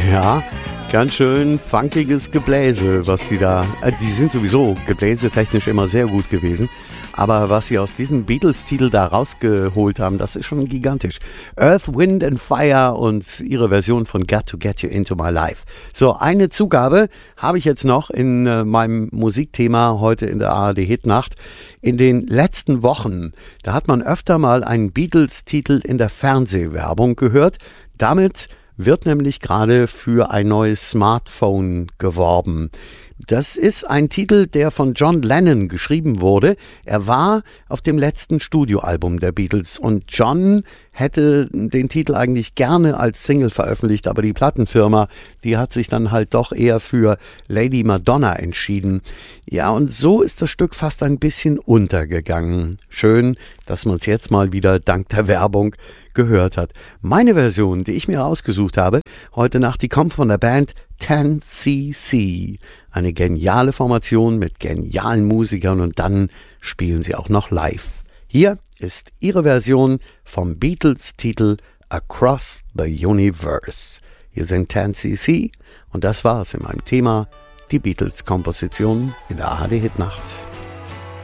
Ja, ganz schön funkiges Gebläse, was sie da... die sind sowieso gebläsetechnisch immer sehr gut gewesen. Aber was sie aus diesem Beatles-Titel da rausgeholt haben, das ist schon gigantisch. Earth, Wind and Fire und ihre Version von Got to Get You Into My Life. So, eine Zugabe habe ich jetzt noch in meinem Musikthema heute in der ARD Hitnacht. In den letzten Wochen, da hat man öfter mal einen Beatles-Titel in der Fernsehwerbung gehört. Damit wird nämlich gerade für ein neues Smartphone geworben. Das ist ein Titel, der von John Lennon geschrieben wurde. Er war auf dem letzten Studioalbum der Beatles und John hätte den Titel eigentlich gerne als Single veröffentlicht, aber die Plattenfirma, die hat sich dann halt doch eher für Lady Madonna entschieden. Ja, und so ist das Stück fast ein bisschen untergegangen. Schön, dass man es jetzt mal wieder dank der Werbung gehört hat. Meine Version, die ich mir ausgesucht habe, heute Nacht, die kommt von der Band 10cc. Eine geniale Formation mit genialen Musikern und dann spielen sie auch noch live. Hier ist ihre Version vom Beatles-Titel Across the Universe. Hier sind 10cc und das war's in meinem Thema, die Beatles-Komposition in der ARD Hitnacht.